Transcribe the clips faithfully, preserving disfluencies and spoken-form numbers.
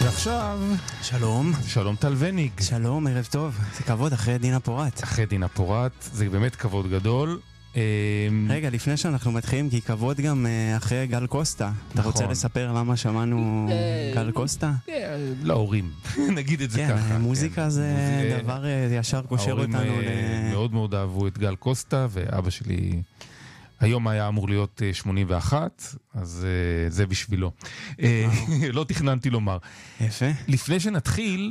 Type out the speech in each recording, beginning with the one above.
ועכשיו, שלום. שלום טל וניג. שלום, ערב טוב. זה כבוד אחרי דינה פורט. אחרי דינה פורט, זה באמת כבוד גדול. רגע, לפני שאנחנו מתחילים, כי כבוד גם אחרי גל קוסטה. אתה רוצה לספר למה שמענו גל קוסטה? להורים, נגיד את זה ככה. כן, מוזיקה זה דבר ישר קושר אותנו. ההורים מאוד מאוד אהבו את גל קוסטה, ואבא שלי היום היה אמור להיות שמונים ואחת, אז זה בשבילו. לא תכננתי לומר. יפה. לפני שנתחיל,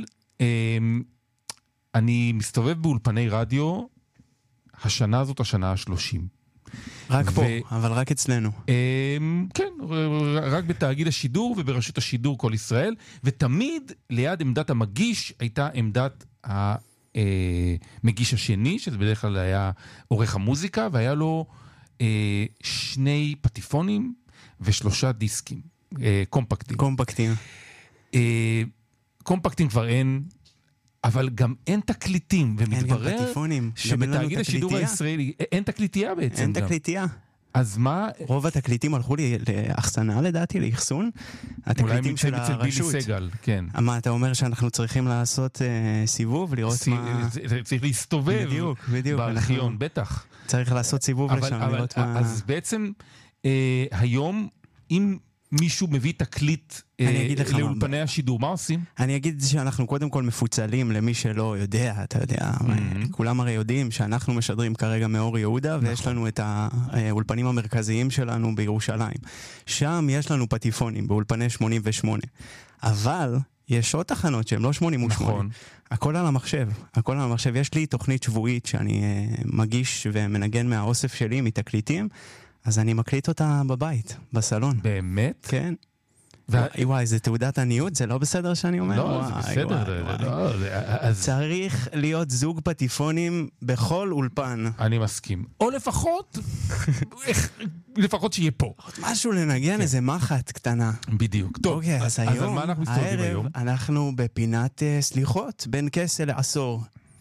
אני מסתובב באולפני רדיו, השנה הזאת השנה השלושים. רק פה, אבל רק אצלנו. כן, רק בתאגיד השידור וברשות השידור כל ישראל, ותמיד ליד עמדת המגיש הייתה עמדת המגיש השני, שזה בדרך כלל היה עורך המוזיקה, והיה לו שני פטיפונים ושלושה דיסקים, קומפקטים. קומפקטים. קומפקטים כבר אין, אבל גם אין תקליטים, ומתברר שבתאגיד השידור הישראלי אין תקליטייה בעצם. אין תקליטייה. אז מה? רוב התקליטים הלכו לי לאחסנה לדעתי, לאחסון. התקליטים של הרשות. אולי מצל בילי סגל, כן. מה, אתה אומר שאנחנו צריכים לעשות סיבוב, לראות מה... צריך להסתובב בארכיון, בטח. צריך לעשות סיבוב לשם, לראות מה... אז בעצם היום, אם... מישהו מביא תקליט לאולפני השידור, מה עושים? אני אגיד שאנחנו קודם כל מפוצלים למי שלא יודע, אתה יודע, כולם הרי יודעים שאנחנו משדרים כרגע מאור יהודה, ויש לנו את האולפנים המרכזיים שלנו בירושלים. שם יש לנו פטיפונים באולפני שמונים ושמונה, אבל יש עוד תחנות שהן לא שמונים ושמונה. הכל על המחשב, הכל על המחשב. יש לי תוכנית שבועית שאני מגיש ומנגן מהאוסף שלי, מתקליטים, אז אני מקליט אותה בבית, בסלון. באמת? כן. וואי, וואי, זה תעודת עניות? זה לא בסדר שאני אומר? לא, זה בסדר. צריך להיות זוג פטיפונים בכל אולפן. אני מסכים. או לפחות, לפחות שיהיה פה. משהו לנגן, איזה מחט קטנה. בדיוק. טוב, אז היום, הערב, אנחנו בפינת סליחות, בין כסה לעשור.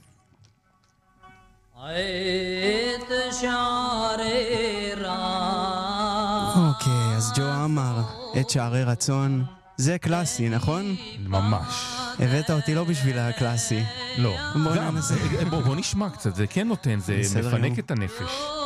אוקיי, אז ג'ו אמר את שערי רצון. זה קלאסי, נכון? ממש. הבאת אותי לא בשביל הקלאסי. לא. בוא נשמע קצת, זה כן נותן, זה מפנק את הנפש.